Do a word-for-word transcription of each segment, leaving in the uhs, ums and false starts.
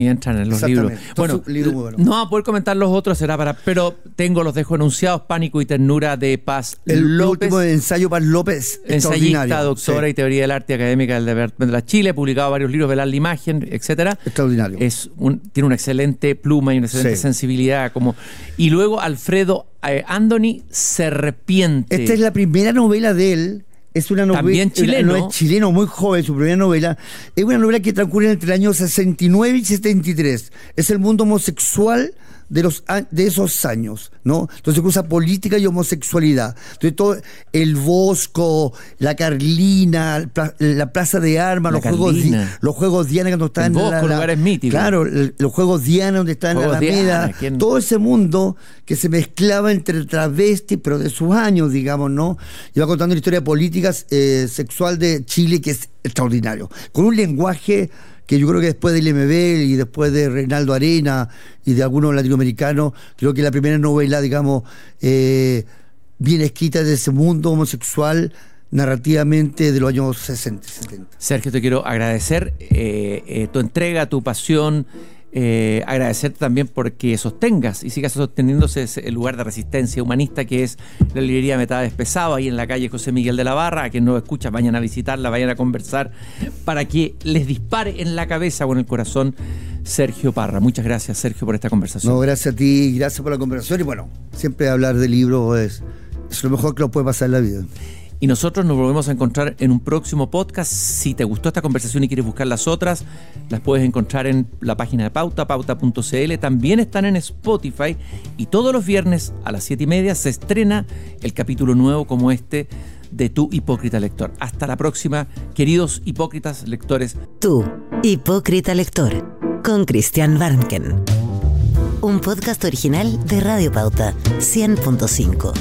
Y entran en los libros. Bueno, libro bueno. No va a poder comentar los otros, será para. Pero tengo los dejo enunciados: Pánico y Ternura, de Paz el López. El último ensayo Paz López. Ensayista, doctora sí. y teoría del arte académica del Departamento de la Chile, ha publicado varios libros, Velar la imagen, etcétera. Extraordinario. Es un, tiene una excelente pluma y una excelente sí. sensibilidad. Como, y luego Alfredo eh, Andoni, Serpiente. Esta es la primera novela de él. Es una novela. También chileno. No es chileno, muy joven, su primera novela. Es una novela que transcurre entre el año sesenta y nueve y setenta y tres. Es el mundo homosexual de los de esos años, ¿no? Entonces cruza política y homosexualidad. Entonces todo el Bosco, la Carlina, la Plaza de Armas, los juegos, los juegos Diana cuando están en Bosco, la, lugares míticos. Claro, el, los juegos Diana donde está en la Alameda, Diana, todo ese mundo que se mezclaba entre travesti, pero de sus años, digamos, ¿no? Y va contando una historia política eh, sexual de Chile que es extraordinario, con un lenguaje que yo creo que después del M B y después de Reinaldo Arena y de algunos latinoamericanos, creo que la primera novela, digamos, eh, bien escrita de ese mundo homosexual narrativamente de los años sesenta, setenta. Sergio, te quiero agradecer eh, eh, tu entrega, tu pasión, eh, agradecerte también porque sostengas y sigas sosteniéndose el lugar de resistencia humanista que es la librería Metades Pesado, ahí en la calle José Miguel de la Barra. A quien no escucha, vayan a visitarla, vayan a conversar para que les dispare en la cabeza o en el corazón Sergio Parra. Muchas gracias, Sergio, por esta conversación. No, gracias a ti, gracias por la conversación y bueno, siempre hablar de libros es, es lo mejor que nos puede pasar en la vida. Y nosotros nos volvemos a encontrar en un próximo podcast. Si te gustó esta conversación y quieres buscar las otras, las puedes encontrar en la página de Pauta, pauta punto c l. También están en Spotify. Y todos los viernes a las siete y media se estrena el capítulo nuevo como este de Tu Hipócrita Lector. Hasta la próxima, queridos hipócritas lectores. Tu Hipócrita Lector, con Cristian Barnken. Un podcast original de Radio Pauta, cien punto cinco.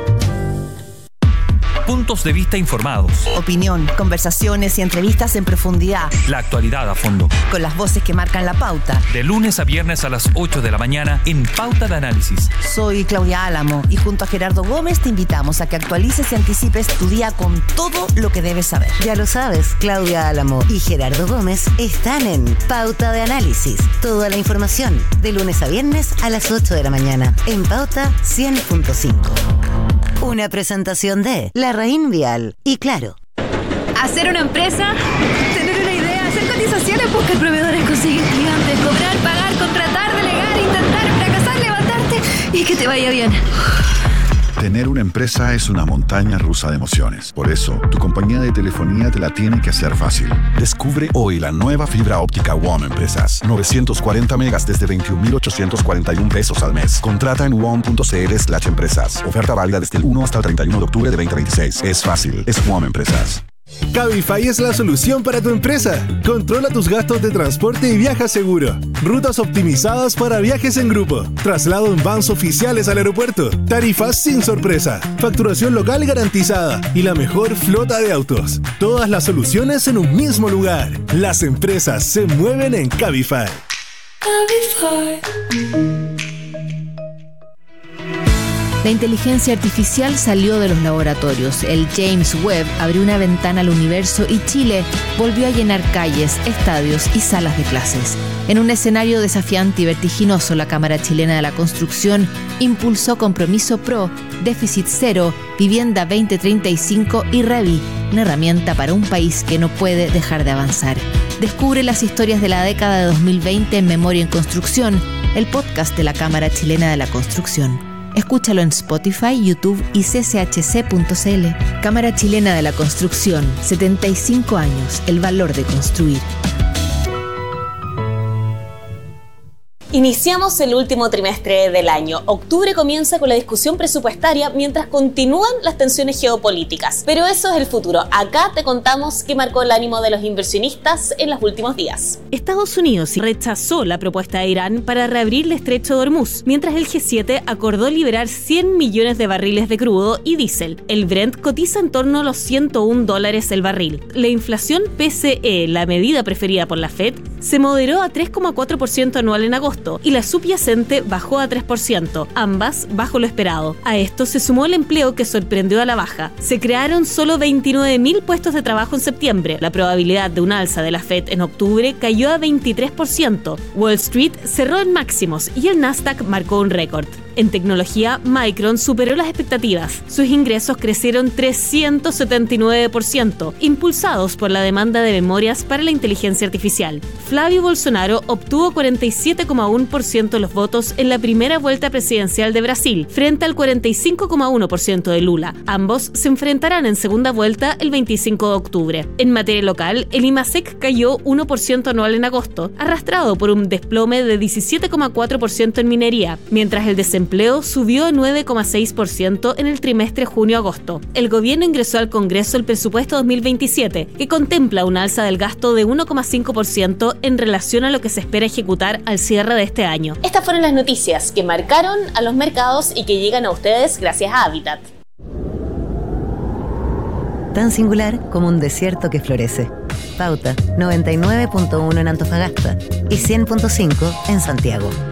Puntos de vista informados. Opinión, conversaciones y entrevistas en profundidad. La actualidad a fondo. Con las voces que marcan la pauta. De lunes a viernes a las ocho de la mañana en Pauta de Análisis. Soy Claudia Álamo y junto a Gerardo Gómez te invitamos a que actualices y anticipes tu día con todo lo que debes saber. Ya lo sabes, Claudia Álamo y Gerardo Gómez están en Pauta de Análisis. Toda la información de lunes a viernes a las ocho de la mañana en Pauta cien punto cinco. Una presentación de La Raín Vial y Claro. Hacer una empresa, tener una idea, hacer cotizaciones, buscar proveedores, conseguir clientes, cobrar, pagar, contratar, delegar, intentar, fracasar, levantarte y que te vaya bien. Tener una empresa es una montaña rusa de emociones. Por eso, tu compañía de telefonía te la tiene que hacer fácil. Descubre hoy la nueva fibra óptica W O M Empresas. novecientos cuarenta megas desde veintiún mil ochocientos cuarenta y uno pesos al mes. Contrata en wom punto c l slash empresas. Oferta válida desde el uno hasta el treinta y uno de octubre de veinte veintiséis. Es fácil, es W O M Empresas. Cabify es la solución para tu empresa. Controla tus gastos de transporte y viaja seguro. Rutas optimizadas para viajes en grupo. Traslado en vans oficiales al aeropuerto. Tarifas sin sorpresa. Facturación local garantizada. Y la mejor flota de autos. Todas las soluciones en un mismo lugar. Las empresas se mueven en Cabify. Cabify. La inteligencia artificial salió de los laboratorios. El James Webb abrió una ventana al universo y Chile volvió a llenar calles, estadios y salas de clases. En un escenario desafiante y vertiginoso, la Cámara Chilena de la Construcción impulsó Compromiso Pro, Déficit Cero, Vivienda veinte treinta y cinco y Revi, una herramienta para un país que no puede dejar de avanzar. Descubre las historias de la década de dos mil veinte en Memoria en Construcción, el podcast de la Cámara Chilena de la Construcción. Escúchalo en Spotify, YouTube y c c h c punto c l. Cámara Chilena de la Construcción, setenta y cinco años, el valor de construir. Iniciamos el último trimestre del año. Octubre comienza con la discusión presupuestaria mientras continúan las tensiones geopolíticas. Pero eso es el futuro. Acá te contamos qué marcó el ánimo de los inversionistas en los últimos días. Estados Unidos rechazó la propuesta de Irán para reabrir el estrecho de Hormuz, mientras el G siete acordó liberar cien millones de barriles de crudo y diésel. El Brent cotiza en torno a los ciento un dólares el barril. La inflación P C E, la medida preferida por la Fed, se moderó a tres coma cuatro por ciento anual en agosto, agosto y la subyacente bajó a tres por ciento, ambas bajo lo esperado. A esto se sumó el empleo que sorprendió a la baja. Se crearon solo veintinueve mil puestos de trabajo en septiembre. La probabilidad de un alza de la Fed en octubre cayó a veintitrés por ciento. Wall Street cerró en máximos y el Nasdaq marcó un récord. En tecnología, Micron superó las expectativas. Sus ingresos crecieron trescientos setenta y nueve por ciento, impulsados por la demanda de memorias para la inteligencia artificial. Flavio Bolsonaro obtuvo cuarenta y siete coma uno por ciento de los votos en la primera vuelta presidencial de Brasil, frente al cuarenta y cinco coma uno por ciento de Lula. Ambos se enfrentarán en segunda vuelta el veinticinco de octubre. En materia local, el IMASEC cayó uno por ciento anual en agosto, arrastrado por un desplome de diecisiete coma cuatro por ciento en minería, mientras el desempleo empleo subió a nueve coma seis por ciento en el trimestre junio-agosto. El gobierno ingresó al Congreso el presupuesto dos mil veintisiete, que contempla un alza del gasto de uno coma cinco por ciento en relación a lo que se espera ejecutar al cierre de este año. Estas fueron las noticias que marcaron a los mercados y que llegan a ustedes gracias a Habitat. Tan singular como un desierto que florece. Pauta noventa y nueve punto uno en Antofagasta y cien punto cinco en Santiago.